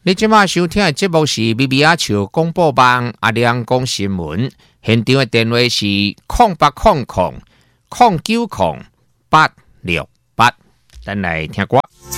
你即马收听的节目是咪咪阿笑广播网阿亮讲新闻，现场的电话是0800090868，咱来听歌。